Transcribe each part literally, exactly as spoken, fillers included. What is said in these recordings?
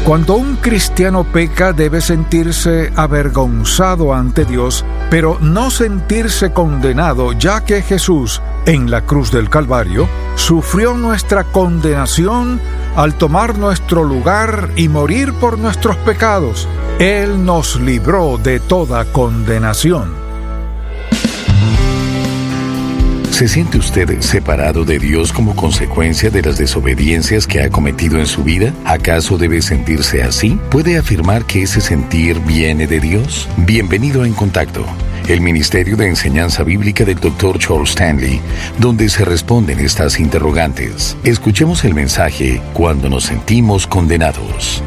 Cuando un cristiano peca, debe sentirse avergonzado ante Dios, pero no sentirse condenado, ya que Jesús, en la cruz del Calvario, sufrió nuestra condenación al tomar nuestro lugar y morir por nuestros pecados. Él nos libró de toda condenación. ¿Se siente usted separado de Dios como consecuencia de las desobediencias que ha cometido en su vida? ¿Acaso debe sentirse así? ¿Puede afirmar que ese sentir viene de Dios? Bienvenido a En Contacto, el Ministerio de Enseñanza Bíblica del doctor Charles Stanley, donde se responden estas interrogantes. Escuchemos el mensaje Cuando nos sentimos condenados.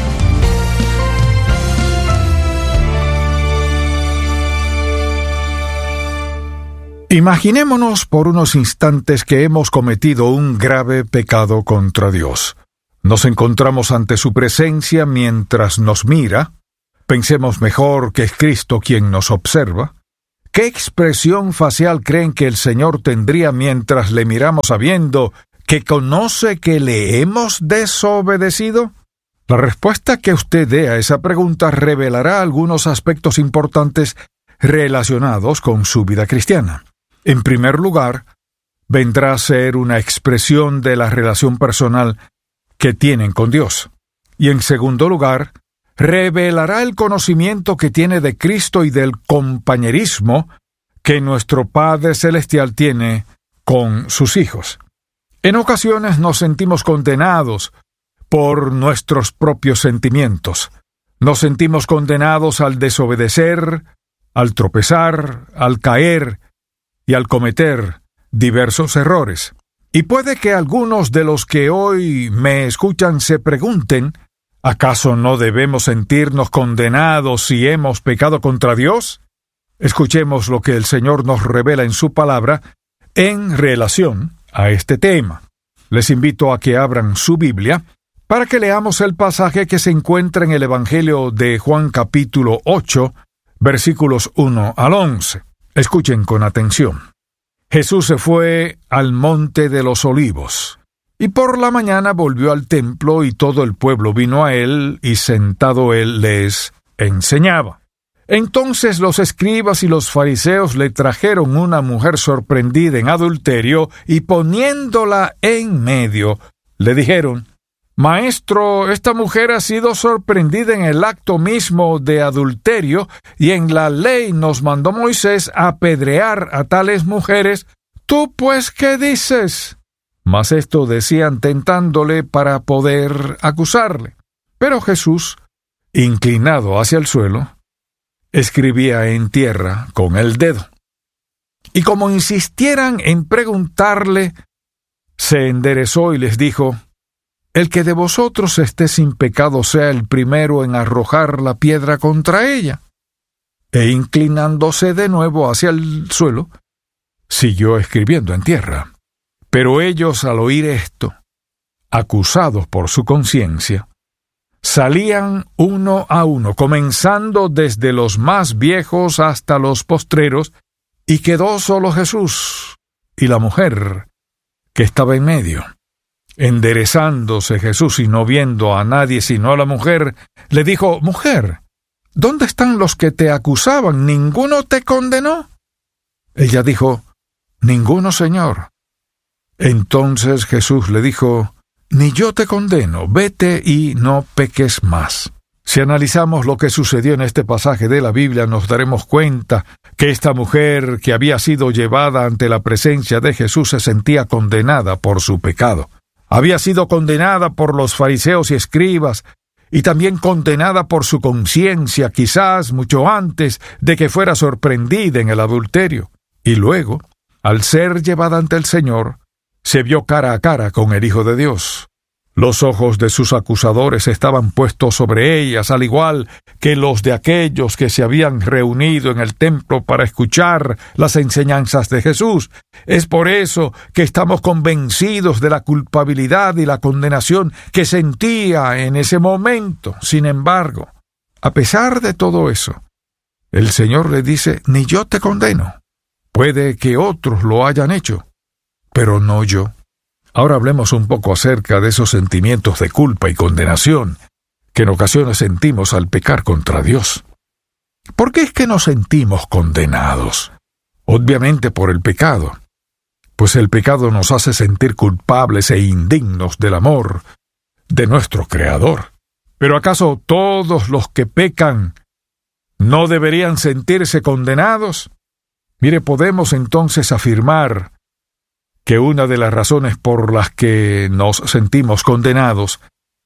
Imaginémonos por unos instantes que hemos cometido un grave pecado contra Dios. Nos encontramos ante su presencia mientras nos mira. Pensemos mejor que es Cristo quien nos observa. ¿Qué expresión facial creen que el Señor tendría mientras le miramos sabiendo que conoce que le hemos desobedecido? La respuesta que usted dé a esa pregunta revelará algunos aspectos importantes relacionados con su vida cristiana. En primer lugar, vendrá a ser una expresión de la relación personal que tienen con Dios. Y en segundo lugar, revelará el conocimiento que tiene de Cristo y del compañerismo que nuestro Padre Celestial tiene con sus hijos. En ocasiones nos sentimos condenados por nuestros propios sentimientos. Nos sentimos condenados al desobedecer, al tropezar, al caer y al cometer diversos errores. Y puede que algunos de los que hoy me escuchan se pregunten, ¿acaso no debemos sentirnos condenados si hemos pecado contra Dios? Escuchemos lo que el Señor nos revela en su palabra en relación a este tema. Les invito a que abran su Biblia para que leamos el pasaje que se encuentra en el Evangelio de Juan capítulo ocho, versículos uno al once. Escuchen con atención. Jesús se fue al monte de los Olivos, y por la mañana volvió al templo, y todo el pueblo vino a él, y sentado él les enseñaba. Entonces los escribas y los fariseos le trajeron una mujer sorprendida en adulterio, y poniéndola en medio, le dijeron: Maestro, esta mujer ha sido sorprendida en el acto mismo de adulterio, y en la ley nos mandó Moisés apedrear a tales mujeres. ¿Tú pues qué dices? Mas esto decían tentándole para poder acusarle. Pero Jesús, inclinado hacia el suelo, escribía en tierra con el dedo. Y como insistieran en preguntarle, se enderezó y les dijo: El que de vosotros esté sin pecado sea el primero en arrojar la piedra contra ella. E inclinándose de nuevo hacia el suelo, siguió escribiendo en tierra. Pero ellos, al oír esto, acusados por su conciencia, salían uno a uno, comenzando desde los más viejos hasta los postreros, y quedó solo Jesús y la mujer que estaba en medio. Enderezándose Jesús y no viendo a nadie sino a la mujer, le dijo: Mujer, ¿dónde están los que te acusaban? ¿Ninguno te condenó? Ella dijo: Ninguno, Señor. Entonces Jesús le dijo: Ni yo te condeno, vete y no peques más. Si analizamos lo que sucedió en este pasaje de la Biblia, nos daremos cuenta que esta mujer que había sido llevada ante la presencia de Jesús se sentía condenada por su pecado. Había sido condenada por los fariseos y escribas, y también condenada por su conciencia, quizás mucho antes de que fuera sorprendida en el adulterio. Y luego, al ser llevada ante el Señor, se vio cara a cara con el Hijo de Dios. Los ojos de sus acusadores estaban puestos sobre ellas, al igual que los de aquellos que se habían reunido en el templo para escuchar las enseñanzas de Jesús. Es por eso que estamos convencidos de la culpabilidad y la condenación que sentía en ese momento. Sin embargo, a pesar de todo eso, el Señor le dice: Ni yo te condeno. Puede que otros lo hayan hecho, pero no yo. Ahora hablemos un poco acerca de esos sentimientos de culpa y condenación que en ocasiones sentimos al pecar contra Dios. ¿Por qué es que nos sentimos condenados? Obviamente por el pecado, pues el pecado nos hace sentir culpables e indignos del amor de nuestro Creador. ¿Pero acaso todos los que pecan no deberían sentirse condenados? Mire, podemos entonces afirmar que una de las razones por las que nos sentimos condenados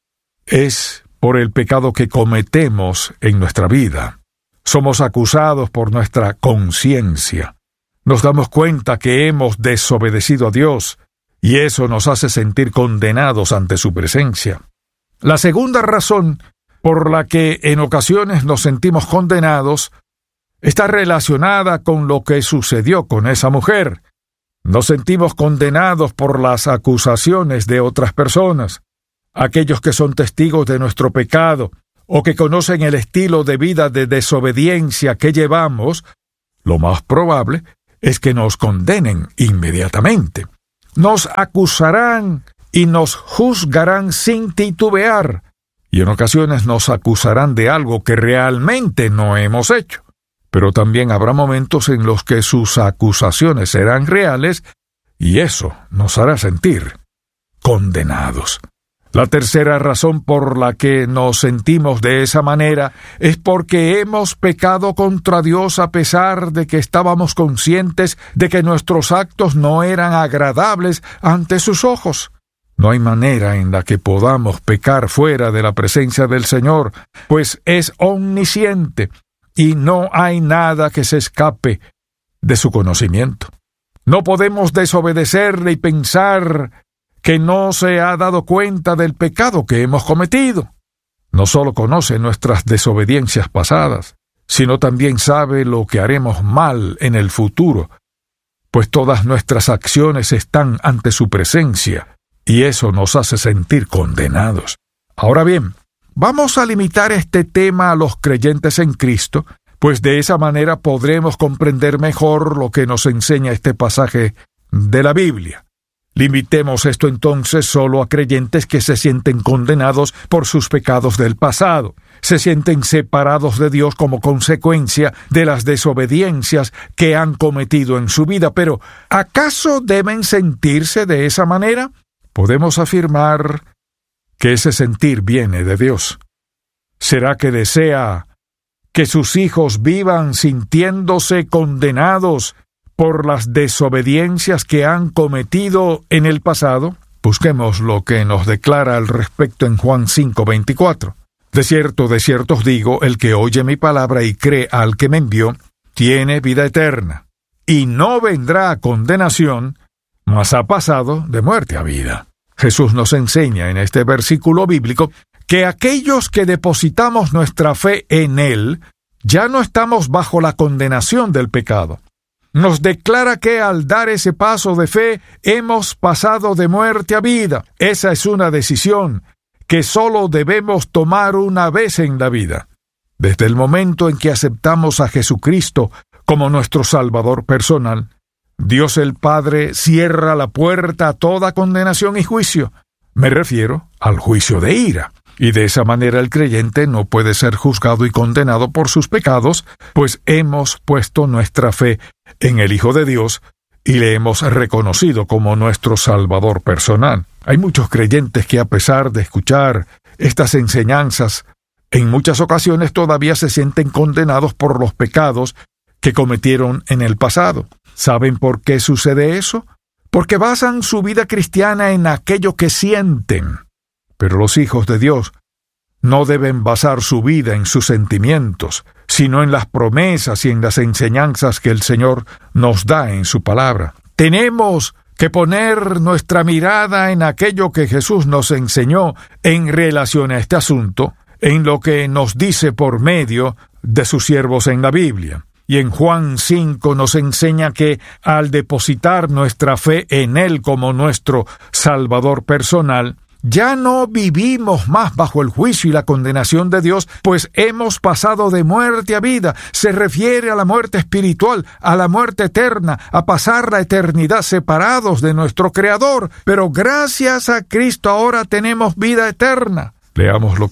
es por el pecado que cometemos en nuestra vida. Somos acusados por nuestra conciencia. Nos damos cuenta que hemos desobedecido a Dios, y eso nos hace sentir condenados ante su presencia. La segunda razón por la que en ocasiones nos sentimos condenados está relacionada con lo que sucedió con esa mujer. Nos sentimos condenados por las acusaciones de otras personas, aquellos que son testigos de nuestro pecado o que conocen el estilo de vida de desobediencia que llevamos. Lo más probable es que nos condenen inmediatamente. Nos acusarán y nos juzgarán sin titubear, y en ocasiones nos acusarán de algo que realmente no hemos hecho. Pero también habrá momentos en los que sus acusaciones serán reales, y eso nos hará sentir condenados. La tercera razón por la que nos sentimos de esa manera es porque hemos pecado contra Dios a pesar de que estábamos conscientes de que nuestros actos no eran agradables ante sus ojos. No hay manera en la que podamos pecar fuera de la presencia del Señor, pues es omnisciente y no hay nada que se escape de su conocimiento. No podemos desobedecerle y pensar que no se ha dado cuenta del pecado que hemos cometido. No solo conoce nuestras desobediencias pasadas, sino también sabe lo que haremos mal en el futuro, pues todas nuestras acciones están ante su presencia, y eso nos hace sentir condenados. Ahora bien, vamos a limitar este tema a los creyentes en Cristo, pues de esa manera podremos comprender mejor lo que nos enseña este pasaje de la Biblia. Limitemos esto entonces solo a creyentes que se sienten condenados por sus pecados del pasado, se sienten separados de Dios como consecuencia de las desobediencias que han cometido en su vida. Pero, ¿acaso deben sentirse de esa manera? Podemos afirmar que ese sentir viene de Dios. ¿Será que desea que sus hijos vivan sintiéndose condenados por las desobediencias que han cometido en el pasado? Busquemos lo que nos declara al respecto en Juan cinco veinticuatro. De cierto, de cierto os digo, el que oye mi palabra y cree al que me envió, tiene vida eterna, y no vendrá a condenación, mas ha pasado de muerte a vida. Jesús nos enseña en este versículo bíblico que aquellos que depositamos nuestra fe en Él, ya no estamos bajo la condenación del pecado. Nos declara que al dar ese paso de fe hemos pasado de muerte a vida. Esa es una decisión que solo debemos tomar una vez en la vida. Desde el momento en que aceptamos a Jesucristo como nuestro Salvador personal, Dios el Padre cierra la puerta a toda condenación y juicio. Me refiero al juicio de ira. Y de esa manera el creyente no puede ser juzgado y condenado por sus pecados, pues hemos puesto nuestra fe en el Hijo de Dios y le hemos reconocido como nuestro Salvador personal. Hay muchos creyentes que, a pesar de escuchar estas enseñanzas, en muchas ocasiones todavía se sienten condenados por los pecados que cometieron en el pasado. ¿Saben por qué sucede eso? Porque basan su vida cristiana en aquello que sienten. Pero los hijos de Dios no deben basar su vida en sus sentimientos, sino en las promesas y en las enseñanzas que el Señor nos da en su palabra. Tenemos que poner nuestra mirada en aquello que Jesús nos enseñó en relación a este asunto, en lo que nos dice por medio de sus siervos en la Biblia. Y en Juan cinco nos enseña que al depositar nuestra fe en Él como nuestro Salvador personal, ya no vivimos más bajo el juicio y la condenación de Dios, pues hemos pasado de muerte a vida. Se refiere a la muerte espiritual, a la muerte eterna, a pasar la eternidad separados de nuestro Creador. Pero gracias a Cristo ahora tenemos vida eterna. Leamos lo que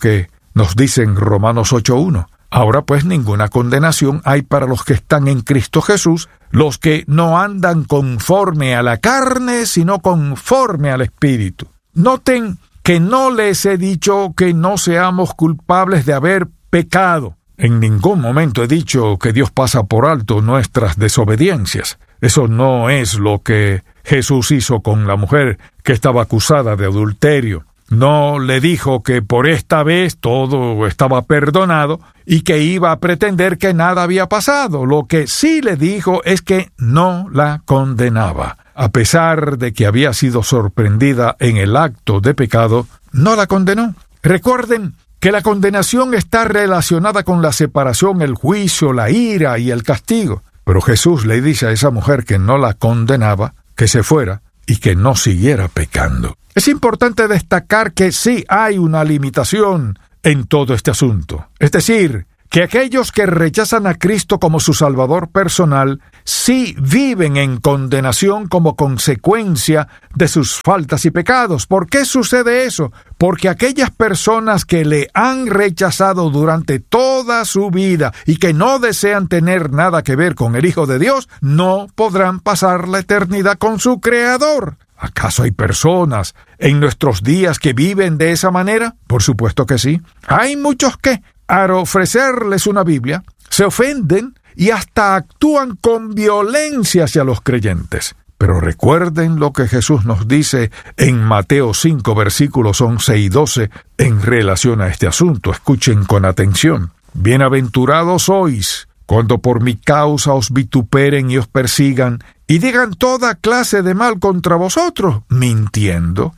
Nos dice en Romanos ocho uno, ahora pues ninguna condenación hay para los que están en Cristo Jesús, los que no andan conforme a la carne, sino conforme al Espíritu. Noten que no les he dicho que no seamos culpables de haber pecado. En ningún momento he dicho que Dios pasa por alto nuestras desobediencias. Eso no es lo que Jesús hizo con la mujer que estaba acusada de adulterio. No le dijo que por esta vez todo estaba perdonado y que iba a pretender que nada había pasado. Lo que sí le dijo es que no la condenaba. A pesar de que había sido sorprendida en el acto de pecado, no la condenó. Recuerden que la condenación está relacionada con la separación, el juicio, la ira y el castigo. Pero Jesús le dice a esa mujer que no la condenaba, que se fuera y que no siguiera pecando. Es importante destacar que sí hay una limitación en todo este asunto. Es decir, que aquellos que rechazan a Cristo como su Salvador personal sí viven en condenación como consecuencia de sus faltas y pecados. ¿Por qué sucede eso? Porque aquellas personas que le han rechazado durante toda su vida y que no desean tener nada que ver con el Hijo de Dios, no podrán pasar la eternidad con su Creador. ¿Acaso hay personas en nuestros días que viven de esa manera? Por supuesto que sí. Hay muchos que, al ofrecerles una Biblia, se ofenden y hasta actúan con violencia hacia los creyentes. Pero recuerden lo que Jesús nos dice en Mateo cinco, versículos once y doce, en relación a este asunto. Escuchen con atención. Bienaventurados sois cuando por mi causa os vituperen y os persigan, y digan toda clase de mal contra vosotros, mintiendo.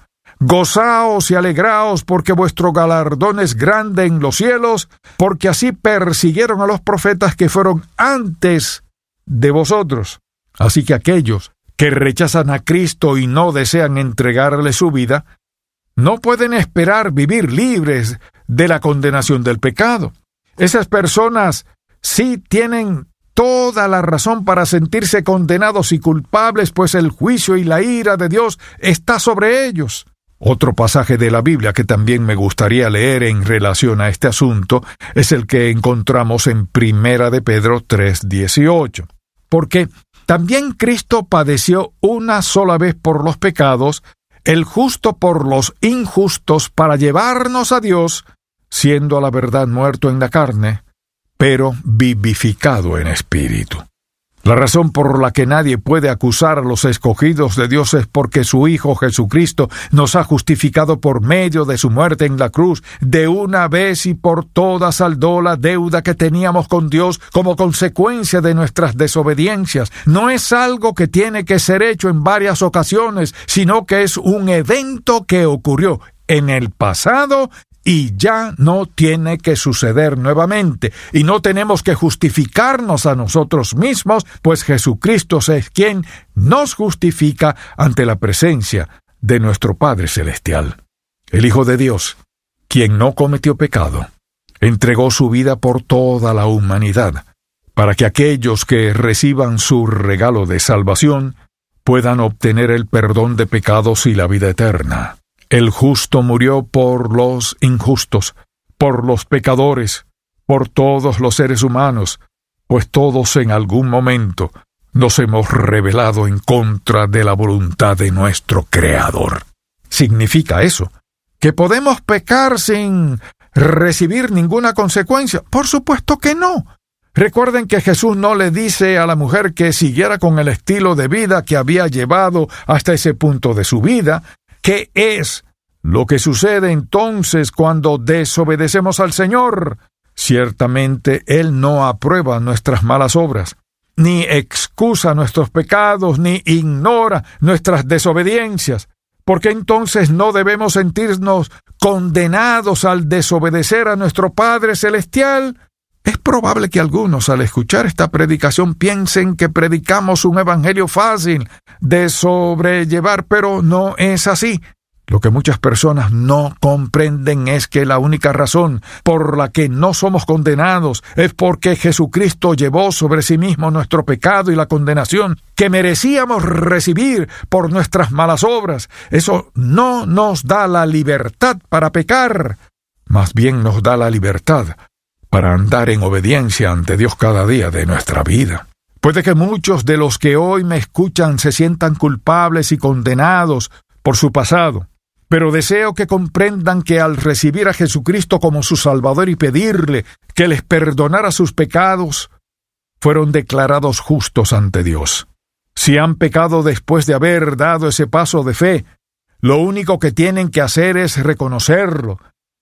Gozaos y alegraos, porque vuestro galardón es grande en los cielos, porque así persiguieron a los profetas que fueron antes de vosotros. Así que aquellos que rechazan a Cristo y no desean entregarle su vida, no pueden esperar vivir libres de la condenación del pecado. Esas personas sí tienen toda la razón para sentirse condenados y culpables, pues el juicio y la ira de Dios está sobre ellos. Otro pasaje de la Biblia que también me gustaría leer en relación a este asunto es el que encontramos en Primera de Pedro tres dieciocho. Porque también Cristo padeció una sola vez por los pecados, el justo por los injustos, para llevarnos a Dios, siendo a la verdad muerto en la carne, pero vivificado en espíritu. La razón por la que nadie puede acusar a los escogidos de Dios es porque su Hijo Jesucristo nos ha justificado por medio de su muerte en la cruz. De una vez y por todas saldó la deuda que teníamos con Dios como consecuencia de nuestras desobediencias. No es algo que tiene que ser hecho en varias ocasiones, sino que es un evento que ocurrió en el pasado y ya no tiene que suceder nuevamente, y no tenemos que justificarnos a nosotros mismos, pues Jesucristo es quien nos justifica ante la presencia de nuestro Padre Celestial. El Hijo de Dios, quien no cometió pecado, entregó su vida por toda la humanidad, para que aquellos que reciban su regalo de salvación puedan obtener el perdón de pecados y la vida eterna. El justo murió por los injustos, por los pecadores, por todos los seres humanos, pues todos en algún momento nos hemos rebelado en contra de la voluntad de nuestro Creador. ¿Significa eso que podemos pecar sin recibir ninguna consecuencia? Por supuesto que no. Recuerden que Jesús no le dice a la mujer que siguiera con el estilo de vida que había llevado hasta ese punto de su vida. ¿Qué es lo que sucede entonces cuando desobedecemos al Señor? Ciertamente Él no aprueba nuestras malas obras, ni excusa nuestros pecados, ni ignora nuestras desobediencias. ¿Por qué entonces no debemos sentirnos condenados al desobedecer a nuestro Padre Celestial? Es probable que algunos, al escuchar esta predicación, piensen que predicamos un evangelio fácil de sobrellevar, pero no es así. Lo que muchas personas no comprenden es que la única razón por la que no somos condenados es porque Jesucristo llevó sobre sí mismo nuestro pecado y la condenación que merecíamos recibir por nuestras malas obras. Eso no nos da la libertad para pecar. más bien nos da la libertad para andar en obediencia ante Dios cada día de nuestra vida. Puede que muchos de los que hoy me escuchan se sientan culpables y condenados por su pasado, pero deseo que comprendan que al recibir a Jesucristo como su Salvador y pedirle que les perdonara sus pecados, fueron declarados justos ante Dios. Si han pecado después de haber dado ese paso de fe, lo único que tienen que hacer es reconocerlo,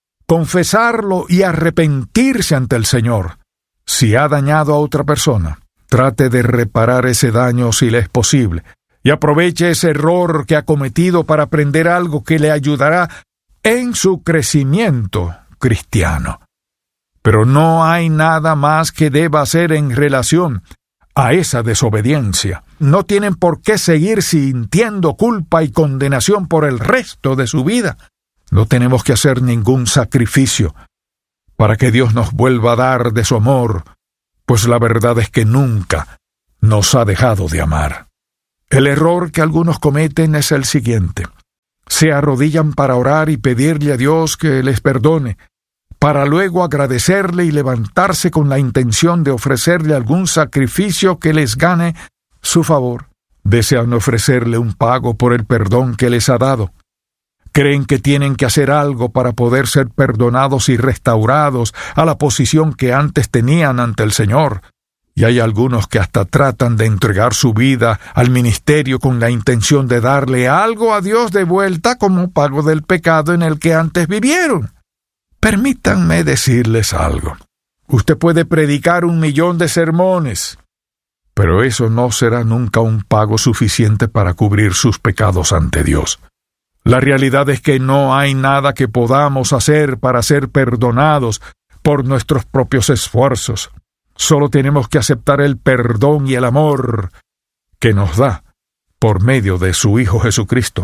confesarlo y arrepentirse ante el Señor. Si ha dañado a otra persona, trate de reparar ese daño si le es posible, y aproveche ese error que ha cometido para aprender algo que le ayudará en su crecimiento cristiano. Pero no hay nada más que deba hacer en relación a esa desobediencia. No tienen por qué seguir sintiendo culpa y condenación por el resto de su vida. No tenemos que hacer ningún sacrificio para que Dios nos vuelva a dar de su amor, pues la verdad es que nunca nos ha dejado de amar. El error que algunos cometen es el siguiente: se arrodillan para orar y pedirle a Dios que les perdone, para luego agradecerle y levantarse con la intención de ofrecerle algún sacrificio que les gane su favor. Desean ofrecerle un pago por el perdón que les ha dado. Creen que tienen que hacer algo para poder ser perdonados y restaurados a la posición que antes tenían ante el Señor. Y hay algunos que hasta tratan de entregar su vida al ministerio con la intención de darle algo a Dios de vuelta como pago del pecado en el que antes vivieron. Permítanme decirles algo. Usted puede predicar un millón de sermones, pero eso no será nunca un pago suficiente para cubrir sus pecados ante Dios. La realidad es que no hay nada que podamos hacer para ser perdonados por nuestros propios esfuerzos. Solo tenemos que aceptar el perdón y el amor que nos da por medio de su Hijo Jesucristo.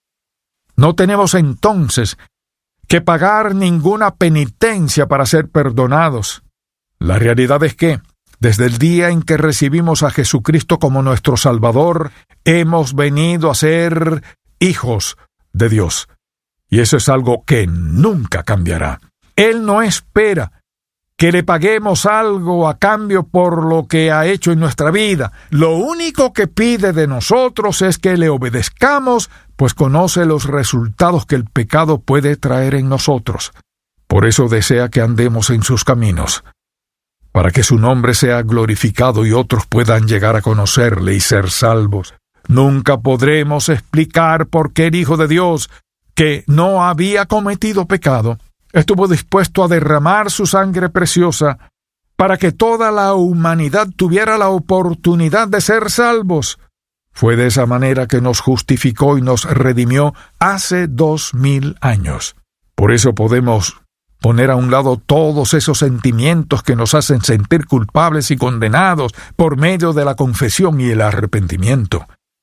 No tenemos entonces que pagar ninguna penitencia para ser perdonados. La realidad es que, desde el día en que recibimos a Jesucristo como nuestro Salvador, hemos venido a ser hijos de Dios. Y eso es algo que nunca cambiará. Él no espera que le paguemos algo a cambio por lo que ha hecho en nuestra vida. Lo único que pide de nosotros es que le obedezcamos, pues conoce los resultados que el pecado puede traer en nosotros. Por eso desea que andemos en sus caminos, para que su nombre sea glorificado y otros puedan llegar a conocerle y ser salvos. Nunca podremos explicar por qué el Hijo de Dios, que no había cometido pecado, estuvo dispuesto a derramar su sangre preciosa para que toda la humanidad tuviera la oportunidad de ser salvos. Fue de esa manera que nos justificó y nos redimió hace dos mil años. Por eso podemos poner a un lado todos esos sentimientos que nos hacen sentir culpables y condenados por medio de la confesión y el arrepentimiento.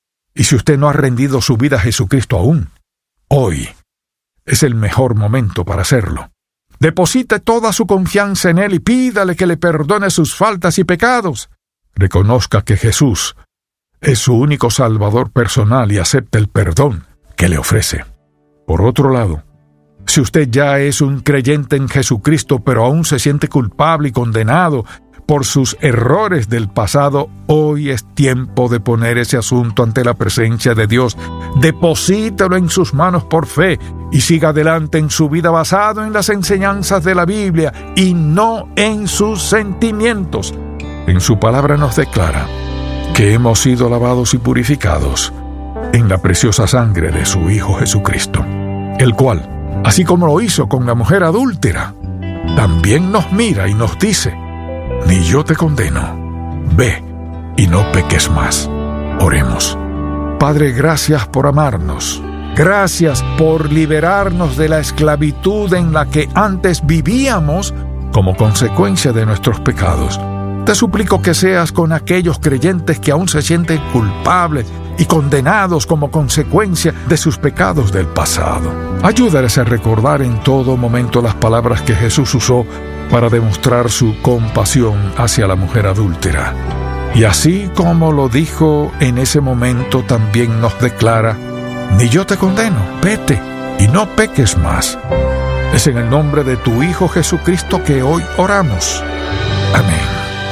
Y si usted no ha rendido su vida a Jesucristo aún, hoy es el mejor momento para hacerlo. Deposite toda su confianza en Él y pídale que le perdone sus faltas y pecados. Reconozca que Jesús es su único Salvador personal y acepte el perdón que le ofrece. Por otro lado, si usted ya es un creyente en Jesucristo, pero aún se siente culpable y condenado por sus errores del pasado, hoy es tiempo de poner ese asunto ante la presencia de Dios. Deposítelo en sus manos por fe y siga adelante en su vida basado en las enseñanzas de la Biblia y no en sus sentimientos. En su palabra nos declara que hemos sido lavados y purificados en la preciosa sangre de su Hijo Jesucristo, el cual, así como lo hizo con la mujer adúltera, también nos mira y nos dice: ni yo te condeno, ve y no peques más. Oremos. Padre, gracias por amarnos. Gracias por liberarnos de la esclavitud en la que antes vivíamos como consecuencia de nuestros pecados. Te suplico que seas con aquellos creyentes que aún se sienten culpables y condenados como consecuencia de sus pecados del pasado. Ayúdales a recordar en todo momento las palabras que Jesús usó para demostrar su compasión hacia la mujer adúltera. Y así como lo dijo en ese momento, también nos declara: ni yo te condeno, vete y no peques más. Es en el nombre de tu Hijo Jesucristo que hoy oramos. Amén.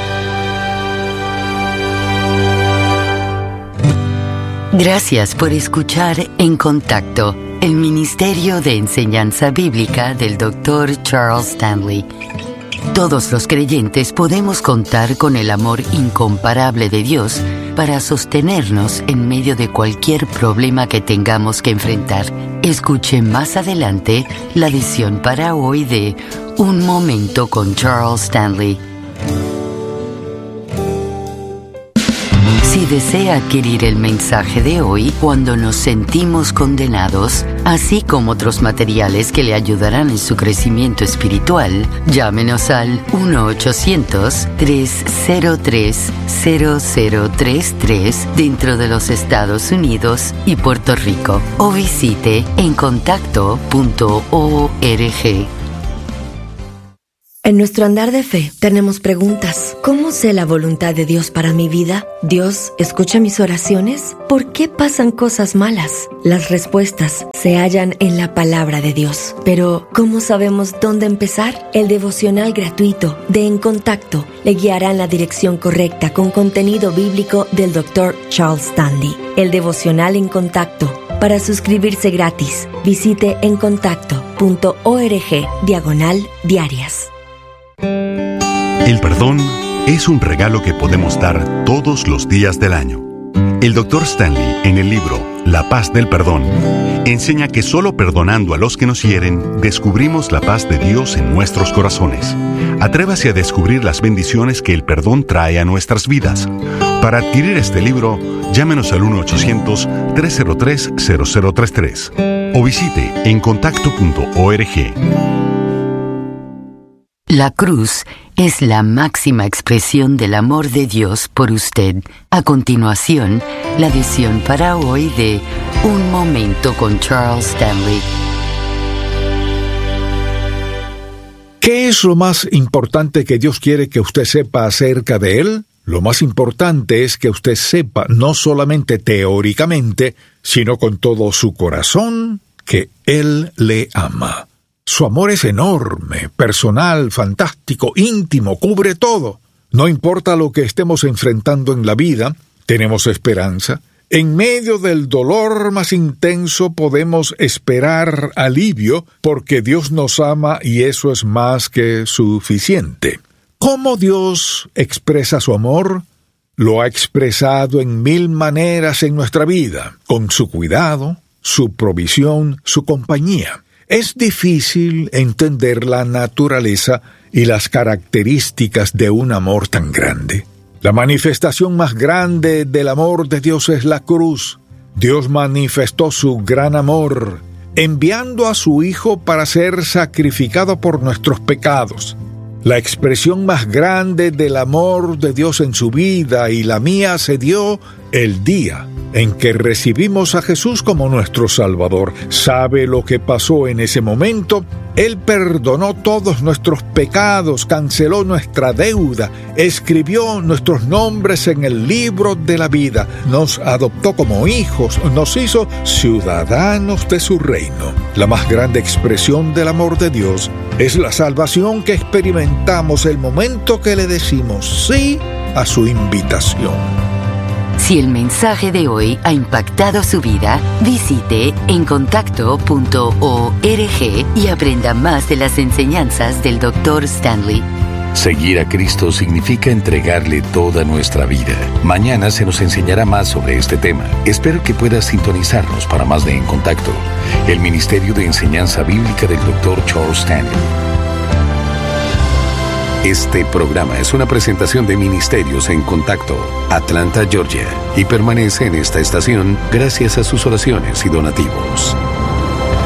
Gracias por escuchar En Contacto, el Ministerio de Enseñanza Bíblica del doctor Charles Stanley. Todos los creyentes podemos contar con el amor incomparable de Dios para sostenernos en medio de cualquier problema que tengamos que enfrentar. Escuche más adelante la edición para hoy de Un Momento con Charles Stanley. Si desea adquirir el mensaje de hoy, Cuando nos sentimos condenados, así como otros materiales que le ayudarán en su crecimiento espiritual, llámenos al uno ochocientos, tres cero tres, cero cero tres tres dentro de los Estados Unidos y Puerto Rico o visite en contacto punto org. En nuestro andar de fe tenemos preguntas. ¿Cómo sé la voluntad de Dios para mi vida? ¿Dios escucha mis oraciones? ¿Por qué pasan cosas malas? Las respuestas se hallan en la palabra de Dios. Pero, ¿cómo sabemos dónde empezar? El devocional gratuito de En Contacto le guiará en la dirección correcta con contenido bíblico del doctor Charles Stanley. El devocional En Contacto. Para suscribirse gratis, visite en contacto punto org diagonal diarias. El perdón es un regalo que podemos dar todos los días del año. El doctor Stanley, en el libro La paz del perdón, enseña que solo perdonando a los que nos hieren, descubrimos la paz de Dios en nuestros corazones. Atrévase a descubrir las bendiciones que el perdón trae a nuestras vidas. Para adquirir este libro, llámenos al uno ochocientos, tres cero tres, cero cero tres tres o visite en contacto punto org. La cruz es la máxima expresión del amor de Dios por usted. A continuación, la edición para hoy de Un Momento con Charles Stanley. ¿Qué es lo más importante que Dios quiere que usted sepa acerca de Él? Lo más importante es que usted sepa, no solamente teóricamente, sino con todo su corazón, que Él le ama. Su amor es enorme, personal, fantástico, íntimo, cubre todo. No importa lo que estemos enfrentando en la vida, tenemos esperanza. En medio del dolor más intenso podemos esperar alivio porque Dios nos ama y eso es más que suficiente. ¿Cómo Dios expresa su amor? Lo ha expresado en mil maneras en nuestra vida, con su cuidado, su provisión, su compañía. Es difícil entender la naturaleza y las características de un amor tan grande. La manifestación más grande del amor de Dios es la cruz. Dios manifestó su gran amor, enviando a su Hijo para ser sacrificado por nuestros pecados. La expresión más grande del amor de Dios en su vida y la mía se dio el día en que recibimos a Jesús como nuestro Salvador. ¿Sabe lo que pasó en ese momento? Él perdonó todos nuestros pecados, canceló nuestra deuda, escribió nuestros nombres en el libro de la vida, nos adoptó como hijos, nos hizo ciudadanos de su reino. La más grande expresión del amor de Dios es la salvación que experimentamos el momento que le decimos sí a su invitación. Si el mensaje de hoy ha impactado su vida, visite en contacto punto org y aprenda más de las enseñanzas del doctor Stanley. Seguir a Cristo significa entregarle toda nuestra vida. Mañana se nos enseñará más sobre este tema. Espero que pueda sintonizarnos para más de En Contacto, el Ministerio de Enseñanza Bíblica del doctor Charles Stanley. Este programa es una presentación de Ministerios en Contacto, Atlanta, Georgia, y permanece en esta estación gracias a sus oraciones y donativos.